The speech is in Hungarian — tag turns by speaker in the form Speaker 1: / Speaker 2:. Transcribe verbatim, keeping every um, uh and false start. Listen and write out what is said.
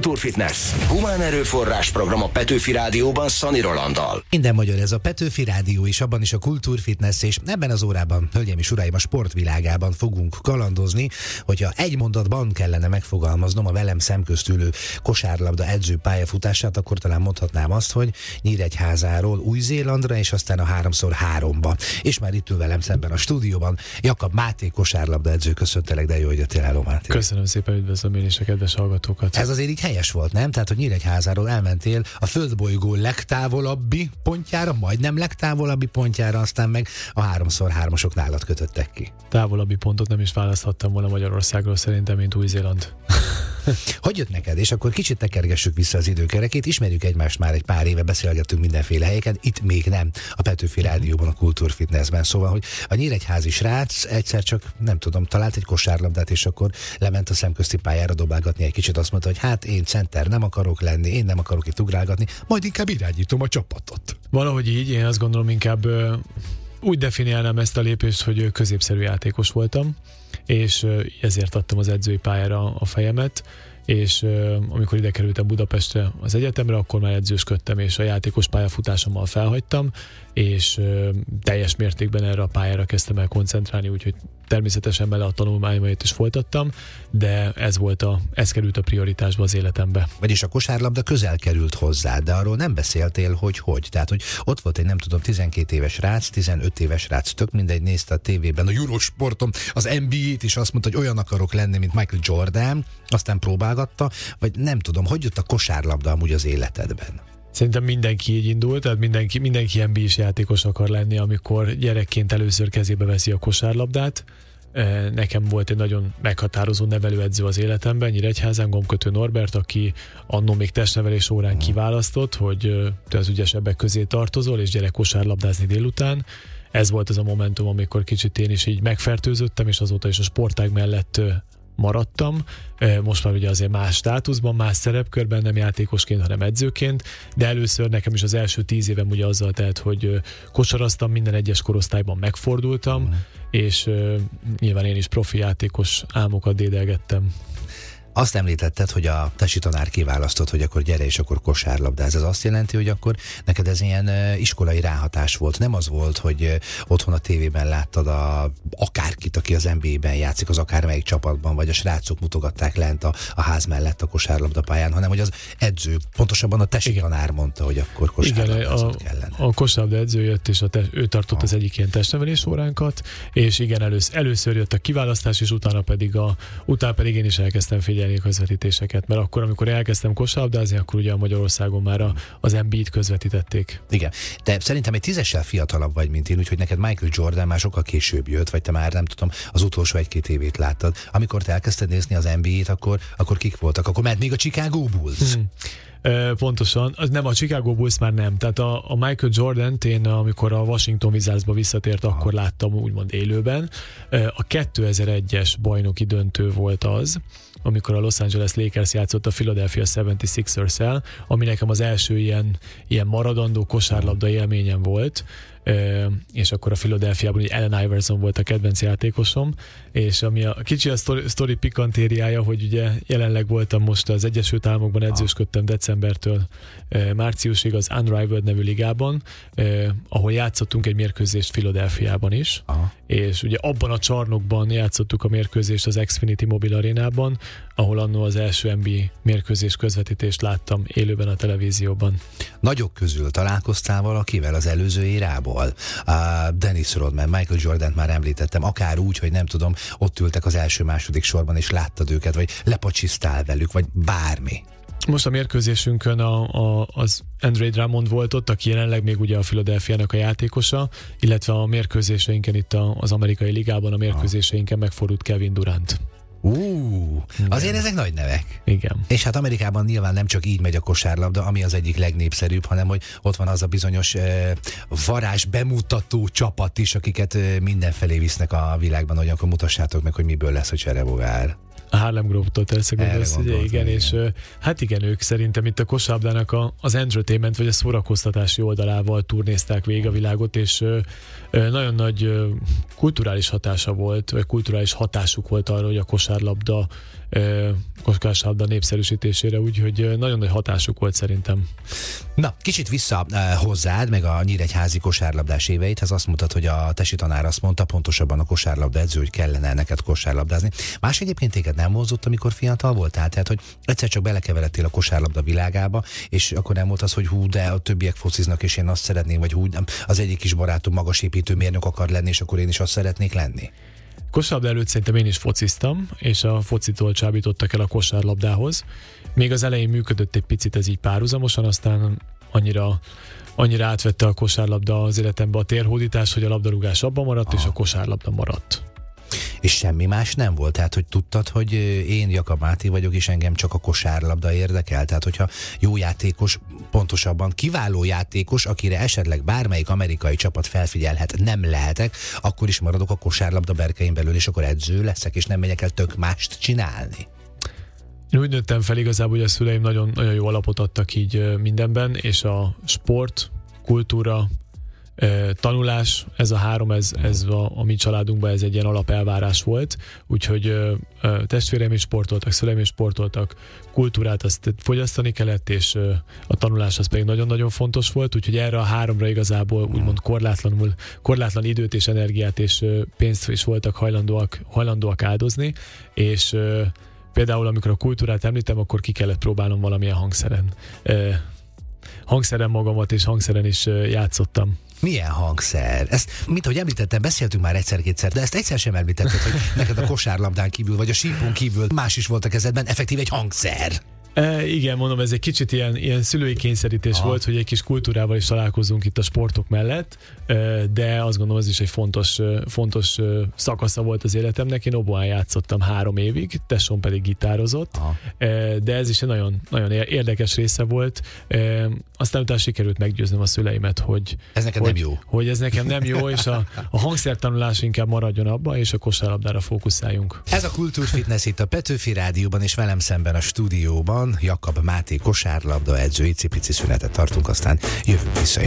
Speaker 1: Kultúrfitness. Humán erőforrás program a Petőfi Rádióban Szani Rolanddal.
Speaker 2: Minden magyar, ez a Petőfi Rádió is, abban is a Kultúrfitness, és ebben az órában, hölgyeim és uraim, a sportvilágában fogunk kalandozni, hogyha egy mondatban kellene megfogalmaznom a velem szemközt ülő kosárlabda edző pályafutását, akkor talán mondhatnám azt, hogy Nyíregyházáról Új-Zélandra, és aztán a háromszor háromba. És már itt ül velem szemben a stúdióban Jakab Máté kosárlabda edző. Köszöntelek, de jó, hogy jöttél el, Máté.
Speaker 3: Köszönöm szépen, üdvözlöm én is a kedves hallgatókat.
Speaker 2: Ez azért így helyes volt, nem? Tehát, hogy Nyíregyházáról elmentél a földbolygó legtávolabbi pontjára, majdnem legtávolabbi pontjára, aztán meg a háromszor hármasok nálad kötöttek ki.
Speaker 3: Távolabbi pontot nem is választhattam volna Magyarországról szerintem, mint Új-Zéland.
Speaker 2: Hogy jött neked? És akkor kicsit tekergessük vissza az időkerekét, ismerjük egymást már egy pár éve, beszélgettünk mindenféle helyeken, itt még nem, a Petőfi Rádióban, a Kultúrfitnessben. Szóval, hogy a nyíregyházi srác egyszer csak, nem tudom, talált egy kosárlabdát, és akkor lement a szemközti pályára dobálgatni egy kicsit, azt mondta, hogy hát én center nem akarok lenni, én nem akarok itt ugrálgatni, majd inkább irányítom a csapatot.
Speaker 3: Valahogy így, én azt gondolom, inkább ö, úgy definiálnám ezt a lépést, hogy középszerű játékos voltam, és ö, ezért adtam az edzői pályára a fejemet, és uh, amikor ide kerültem Budapestre az egyetemre, akkor már edzősködtem, és a játékos pályafutásommal felhagytam, és uh, teljes mértékben erre a pályára kezdtem el koncentrálni, úgyhogy természetesen bele a tanulmányait is folytattam, de ez volt a, ez került a prioritásba az életembe.
Speaker 2: Vagyis a kosárlabda közel került hozzá, de arról nem beszéltél, hogy hogy. Tehát, hogy ott volt egy nem tudom, tizenkét éves rác, tizenöt éves rác, tök mindegy, nézte a tévében a Eurosporton az en bé á-t, és azt mondta, hogy olyan akarok lenni, mint Michael Jordan, aztán próbálgatta, vagy nem tudom, hogy jött a kosárlabda amúgy az életedben?
Speaker 3: Szerintem mindenki így indult, tehát mindenki, mindenki en bé á-s játékos akar lenni, amikor gyerekként először kezébe veszi a kosárlabdát. Nekem volt egy nagyon meghatározó nevelőedző az életemben, Nyíregyházán, Gombkötő Norbert, aki annó még testnevelés órán kiválasztott, hogy te az ügyesebbek közé tartozol, és gyere kosárlabdázni délután. Ez volt az a momentum, amikor kicsit én is így megfertőzöttem, és azóta is a sportág mellett maradtam. Most már ugye azért más státuszban, más szerepkörben, nem játékosként, hanem edzőként, de először nekem is az első tíz évem ugye azzal telt, hogy kosaraztam, minden egyes korosztályban megfordultam, mm. és uh, nyilván én is profi játékos álmokat dédelgettem.
Speaker 2: Azt említetted, hogy a tesi tanár kiválasztott, hogy akkor gyere és akkor kosárlabdáz. Ez azt jelenti, hogy akkor neked ez ilyen uh, iskolai ráhatás volt. Nem az volt, hogy uh, otthon a tévében láttad a, akárkit, aki az en bé á-ben játszik, az akármelyik csapatban, vagy a srácok mutogatták lent a, a ház mellett a kosárlabdapályán, hanem hogy az edző, pontosabban a tesi tanár mondta, hogy akkor kosárlabdázott kellene.
Speaker 3: A kosárlabda edző jött, és a te, ő tartott ah. az egyik ilyen testnevelés óránkat, és igen, először, először jött a kiválasztás, és utána pedig, a, utána pedig én is elkezdtem figyelni a közvetítéseket, mert akkor, amikor elkezdtem kosárlabdázni, akkor ugye a Magyarországon már a, az en bé á-t közvetítették.
Speaker 2: Igen. De szerintem egy tízessel fiatalabb vagy, mint én, úgyhogy neked Michael Jordan már sokkal később jött, vagy te már nem tudom, az utolsó egy-két évét láttad. Amikor te elkezdted nézni az en bé á-t, akkor, akkor kik voltak? Akkor ment még a Chicago Bulls? Hmm.
Speaker 3: Pontosan, az nem, a Chicago Bulls már nem. Tehát a, a Michael Jordant én, amikor a Washington Wizardsba visszatért, Aha. akkor láttam úgymond élőben. A kétezer-egyes bajnoki döntő volt az, amikor a Los Angeles Lakers játszott a Philadelphia hetvenhatos-el, ami nekem az első ilyen, ilyen maradandó kosárlabda élményem volt, és akkor a Philadelphiában ugye Allen Iverson volt a kedvenc játékosom, és ami a kicsi a sztori, sztori pikantériája, hogy ugye jelenleg voltam most az Egyesült Államokban, edzősködtem decembertől márciusig az Unrivaled nevű ligában, ahol játszottunk egy mérkőzést Philadelphiában is, Aha. és ugye abban a csarnokban játszottuk a mérkőzést az Xfinity Mobile Arénában, ahol annó az első en bé á mérkőzés közvetítést láttam élőben a televízióban.
Speaker 2: Nagyok közül találkoztál valakivel az előző érából? Uh, Dennis Rodman, Michael Jordant már említettem, akár úgy, hogy nem tudom, ott ültek az első-második sorban, és láttad őket, vagy lepacsisztál velük, vagy bármi.
Speaker 3: Most a mérkőzésünkön a, a, az Andre Drummond volt ott, aki jelenleg még ugye a Philadelphiának a játékosa, illetve a mérkőzéseinken itt a, az amerikai ligában a mérkőzéseinken megfordult Kevin Durant.
Speaker 2: Ú, azért ezek nagy nevek.
Speaker 3: Igen.
Speaker 2: És hát Amerikában nyilván nem csak így megy a kosárlabda, ami az egyik legnépszerűbb, hanem hogy ott van az a bizonyos e, varázs bemutató csapat is, akiket e, mindenfelé visznek a világban, hogy akkor mutassátok meg, hogy miből lesz a cserebogár.
Speaker 3: A Harlem Globe-tól persze gondolsz, ugye, igen, igen, és hát igen, ők szerintem itt a kosárlabdának a, az entertainment vagy a szórakoztatási oldalával turnézták végig a világot, és ö, ö, nagyon nagy ö, kulturális hatása volt, vagy kulturális hatásuk volt arra, hogy a kosárlabda ö, kosárlabda népszerűsítésére, úgyhogy nagyon nagy hatásuk volt szerintem.
Speaker 2: Na, kicsit vissza uh, hozzád, meg a nyíregyházi kosárlabdás éveidhez. Azt mondtad, hogy a tesi tanár azt mondta, pontosabban a kosárlabda edző, hogy kellene neked kosárlabdázni. Más egyébként téged nem vonzott, amikor fiatal voltál? Tehát, hogy egyszer csak belekeveredtél a kosárlabda világába, és akkor nem volt az, hogy hú, de a többiek fociznak, és én azt szeretném, vagy hú, az egyik kis barátom magasépítőmérnök akar lenni, és akkor én is azt szeretnék lenni.
Speaker 3: Kosárlabda előtt szerintem én is fociztam, és a focitól csábítottak el a kosárlabdához. Még az elején működött egy picit ez így párhuzamosan, aztán annyira, annyira átvette a kosárlabda az életembe a térhódítás, hogy a labdarúgás abban maradt, ah. és a kosárlabda maradt.
Speaker 2: És semmi más nem volt? Tehát, hogy tudtad, hogy én Jakab Máté vagyok, és engem csak a kosárlabda érdekel? Tehát, hogyha jó játékos, pontosabban kiváló játékos, akire esetleg bármelyik amerikai csapat felfigyelhet, nem lehetek, akkor is maradok a kosárlabda berkein belül, és akkor edző leszek, és nem megyek el tök mást csinálni.
Speaker 3: Én úgy nőttem fel igazából, hogy a szüleim nagyon, nagyon jó alapot adtak így mindenben, és a sport, kultúra, tanulás, ez a három, ez, ez a, a mi családunkban ez egy ilyen alapelvárás volt, úgyhogy testvéreim is sportoltak, szüleim is sportoltak, kultúrát azt fogyasztani kellett, és a tanulás az pedig nagyon-nagyon fontos volt, úgyhogy erre a háromra igazából úgymond korlátlanul, korlátlan időt és energiát és pénzt is voltak hajlandóak, hajlandóak áldozni, és például amikor a kultúrát említem, akkor ki kellett próbálnom valamilyen hangszeren. Hangszeren magamat, és hangszeren is játszottam.
Speaker 2: Milyen hangszer? Ezt, mint ahogy említettem, beszéltünk már egyszer-kétszer, de ezt egyszer sem említetted, hogy neked a kosárlabdán kívül, vagy a sípon kívül más is volt a kezedben, effektív egy hangszer.
Speaker 3: E, igen, mondom, ez egy kicsit ilyen, ilyen szülői kényszerítés Aha. volt, hogy egy kis kultúrával is találkozunk itt a sportok mellett, de azt gondolom, ez is egy fontos, fontos szakasza volt az életemnek. Én oboán játszottam három évig, tesóm pedig gitározott, Aha. de ez is egy nagyon, nagyon érdekes része volt. Aztán utána sikerült meggyőznöm a szüleimet, hogy
Speaker 2: ez neked
Speaker 3: hogy,
Speaker 2: nem jó.
Speaker 3: Hogy ez nekem nem jó, és a, a hangszertanulás inkább maradjon abba, és a kosárlabdára fókuszáljunk.
Speaker 2: Ez a Kultúrfitness itt a Petőfi Rádióban, és velem szemben a stúdióban Jakab Máté kosárlabda edző, icipici szünetet tartunk, aztán jövünk vissza.